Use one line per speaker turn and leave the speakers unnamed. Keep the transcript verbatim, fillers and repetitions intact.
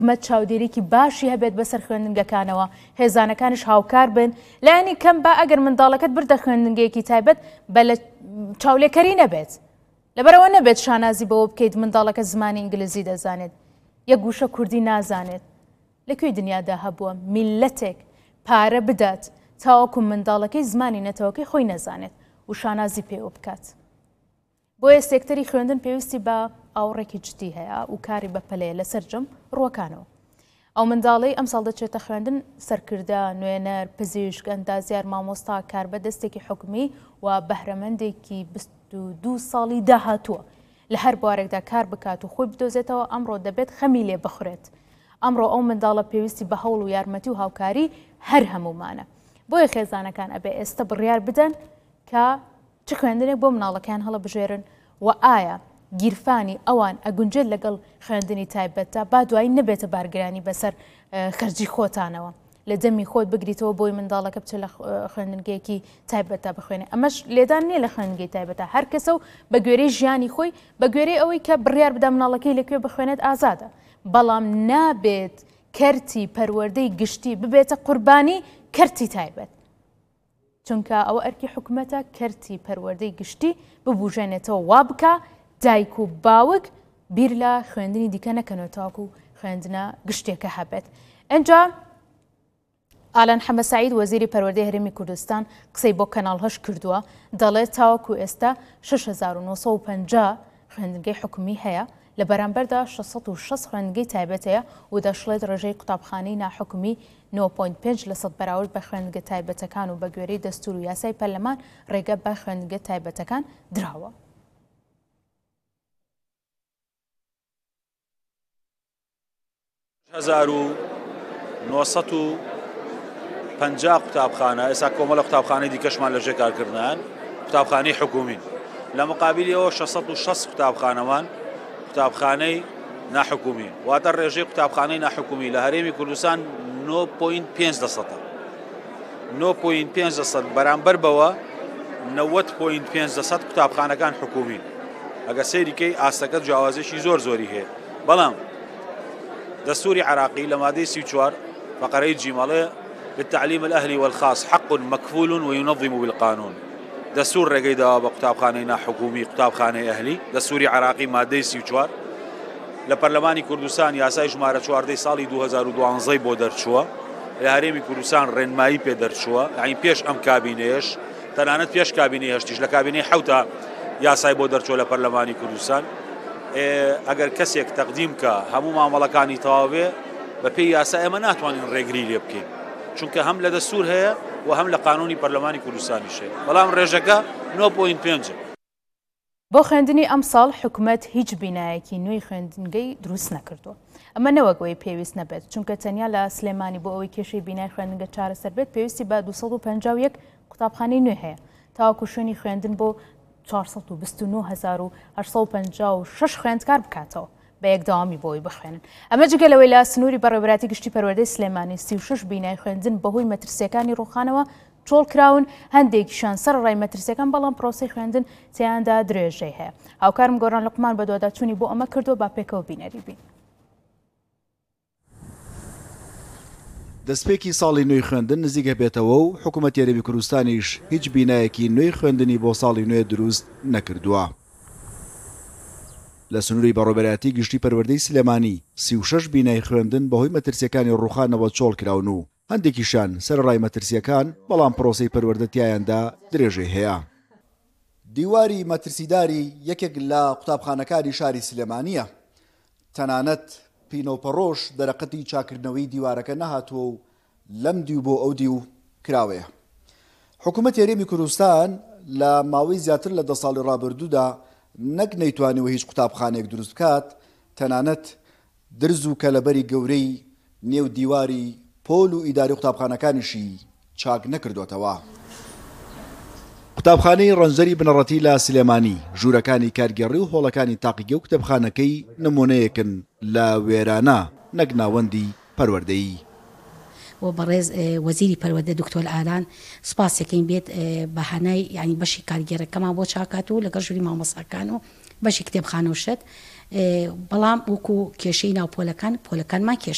حکومەت چاودێرێکی باشی هەبێت بەسەر خوێندنگەکانەوە هێزانەکانش هاوکار بن لایەنی کەم با ئەگەر منداڵەکەت بردە خوێندنگەیەکی تایبەت بە لە چاولێکەری نەبێت لەبەرەوە نەبێت شانازی بەوە بکەیت منداڵەکە زمانی ئینگلیزی دەزانێت یەک گوشە کوردی نازانێت لەکوێ دنیادا هەبووە میلەتێک پارە بدات تاوەکو منداڵەکەی زمانی نەتەوەکەی خۆی نەزانێت و شانازی پێوە بکات بۆیە سێکتەری خوێندن پێویستی بە ئاوڕێکی جدی هەیە و کاری بەپەلەیە لەسەر جەم ڕووەکانەوە ئەو منداڵەی ئەمساڵ دەچێتە خوێندن سەرکردە نوێنەر پزیشک ئەندازیار مامۆستا کاربەدەستێکی حکومی و بەهرەمەندێکی بیست و دوو ساڵی داهاتووە لە هەر بوارێکدا کار بکات و خۆی بدۆزێتەوە ئەمڕۆ دەبێت خەمی لێ بخورێت ئەمڕۆ ئەو منداڵە پێویستی بە هەوڵ و یارمەتی و هاوکاری هەر هەمومانە بۆیە خێزانەکان ئەبێ ئێستا بڕیار بدەن کە چ خوێندنێک بۆ مناڵەکان هەڵە بژێرن و ئایا گیرفانی ئەوان ئەگونجێت لەگەڵ خوێندنی تایبەتە با دوایی نەبێتە بارگرانی بەسەر خەرجی خۆتانەوە لە دەمی خۆت بگریتەوە بۆی منداڵەکە بچێت لە خوێندنگەیەکی تایبەتە بخوێنێ ئەمەش لێدان نییە لە خوێندنگەی تایبەتە هەر کەسە و بە گوێرەی ژیانی خۆی بە گوێرەی ئەوەی کە بڕیار بدا مناڵەکەی لەکوێ بخوێنێت ئازادە بەڵام نابێت کەرتی پەروەردەی گشتی ببێتە قوربانی کەرتی تایبەت چونکە ئەوە ئەرکی حکوومەتە کەرتی پەروەردەی گشتی ببوژێنێتەوە وا بکە دایک و باوک بیر لە خوێندنی دیکە نەکەنەوە تاکو خوێندنە گشتێکە هەبێت ئەنجا ئالان حەمەسعید وەزیری پەروەردەی هەرێمی کوردستان قسەی بۆ کەناڵ هەش کردووە دەڵێت تاوەکو ئێستا شەش هەزار و نۆ سەد و پەنجا خوێندنگەی حکومی هەیە لە بەرامبەردا شەش سەد و شەش خوێندنگەی تایبەت هەیە و دەشڵێت ڕێژەی قوتابخانەی ناحکومی نۆ پۆینت پێنج لە سەد بەراورد بە خوێندنگە تایبەتەکان و بە گوێرەی دەستور و یاسای پەرلەمان ڕێگە بە خوێندنگە تایبەتەکان دراوە.
هەزار و نۆ سەد و پەنجا قوتابخانە ئێستا کۆمەڵە قوتابخانەی دیکەشمان لەژێ کارکردنیان قوتابخانەی حکومین لە مقابلیەوە شەش سەد و شەش قوتابخانەوان قوتابخانەی ناحکومی واتە ڕێژەی قوتابخانەی ناحکومی لە هەرێمی کوردستان نۆ پۆینت پێنج دەسەدە نۆ پۆینت پێنج دەسەد بەرامبەر بەوە نەوەت پۆینت پێنج دەسەد قوتابخانەکان حکومین ئەگە سەیریکەی ئاستەکە جیاوازێکی زۆر زۆری هەیە بەڵام دستوري عراقي لمادة سی و چوار فقرة جمالة للتعليم الأهلي والخاص حق مكفول وينظم بالقانون دستور رقيدة بقطابخانة حكومي قطابخانة أهلي دستوري عراقي مادة سی و چوار لبرلماني كردستان ياساي جمارة چوار دي سالي دو هزار و دوانزەی بۆ دەرچووە لە هەرێمی کوردستان ڕێنمایی پێ دەرچووە یعنی پێش ئەم کابینەیەش تەنانەت پێش کابینەی هەشتیش لە کابینەی حوتە یاسای بۆ دەرچووە لە پەرلەمانی کوردستان ئەگەر کەسێک تەقدیم کە هەموو مامەڵەکانی تەواوێ بە پێی یاسا ئێمە ناتوانین ڕێگری لێ بکەین چونکە هەم لە دەستور هەیە و هەم لە قانونی پەرلەمانی کوردستانیش هەیە بەڵام ڕێژەکە نۆ پۆینت پێنج.
بۆ خوێندنی ئەم ساڵ حکوومەت هیچ بینایەکی نوێی خوێندنگەی دروست نەکردووە ئەمە نەوەگەوەی پێویست نەبێت چونکە تەنیا لە سلێمانی بۆ ئەوەی کێشەی بینای خوێندنگە چارەسەر بێت پێویستی بە دوو سەد و پەنجا و یەک قوتابخانەی نوێ هەیە تاوەکو شوێنی خوێندن بۆ چوار سەد و بیست و نۆ هەزار و هەشت سەد و پەنجا و شەش خوێندکار بکاتەوە بە یەکداوامی بۆی بخوێنن ئەمە جگە لەوەی لە سنووری بەڕێوەبەراتی گشتی پەروەردەی سلێمانی سی و شەش بینای خوێندن بەهۆی مەترسیەکانی ڕووخانەوە چۆڵ کراون هەندێکیشان سەرڕای مەترسیەکان بەڵام پرۆسەی خوێندن تیاندا درێژەی هەیە هاوکارم گۆڕان لوقمان بە دوواداچوونی بۆ ئەمە کردو با پێکەوە بینەری بین.
دەستپێکی ساڵی نوێی خوێندن نزیکە بێتەوە و حکوومەت یاریبی کوردستانیش هیچ بینایەکی نوێی خوێندنی بۆ ساڵی نوێ دروست نەکردووە. لە سنووری بەڕێوەبەراتی گشتی پەروەردەی سلێمانی سی و شەش بینای خوێندن بەهۆی مەترسیەکانی ڕووخانەوە چۆڵ کراون و هەندێکیشان سەرڕای مەترسیەکان بەڵام پرۆسەی پەروەردەتیایاندا درێژەی هەیە. دیواری مەترسیداری یەکێک لە قوتابخانەکانی شاری سلێمانیە تەنانەت پینۆپەڕۆژ دەرەقەتی چاکردنەوەی دیوارەکە نەهاتووە و لەم دیو بۆ ئەو دیو کراوەیە. حکوومەت یاریمی کوردستان لە ماوەی زیاتر لە دە ساڵی ڕابردوودا نەک نەیتوانیوە هیچ قوتابخانێک دروست بکات تەنانەت درز و کەلەبەری گەورەی نێو دیواری پۆل و ئیداری قوتابخانەکانیشی چاک نەکردوێتەوە. قوتابخانەی ڕەنجەری بنەڕەتی لە سلێمانی ژوورەکانی کارگەڕی و هۆڵەکانی تاقیگە و کتێبخانەکەی نمونەیەکن لە وێرانە نەک ناوەندی پەروەردەیی.
و بەڕێز وەزیری پەروەردە دکتۆر ئالان سپاسێکین بێت بەهانای ینی بەشی کارگەرەکەمان بۆ چاکات و لەگەڵ ژووری مامۆستاکان و بەشی کتێبخانە و شت بەڵام وەکو کێشەی ناو پۆلەکان پۆلەکانمان کێش